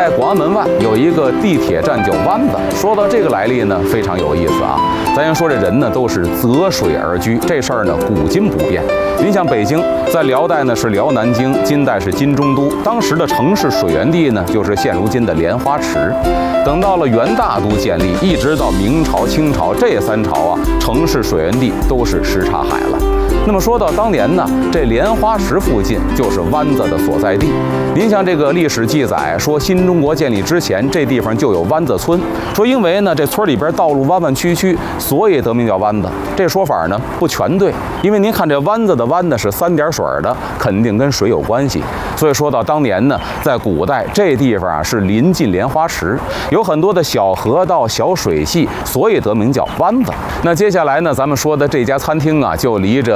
在广安门外有一个地铁站叫湾子。说到这个来历呢，非常有意思啊。咱先说这人呢都是择水而居，这事儿呢古今不变。您像北京，在辽代呢是辽南京，金代是金中都，当时的城市水源地呢就是现如今的莲花池。等到了元大都建立，一直到明朝、清朝这3朝啊，城市水源地都是什刹海了。那么说到当年呢，这莲花池附近就是湾子的所在地。您像这个历史记载说，新中国建立之前，这地方就有湾子村。说因为呢这村里边道路弯弯曲曲，所以得名叫湾子。这说法呢不全对，因为您看这湾子的湾呢是3点水的，肯定跟水有关系。所以说到当年呢，在古代这地方啊是临近莲花池，有很多的小河道、小水系，所以得名叫湾子。那接下来呢，咱们说的这家餐厅啊，就离着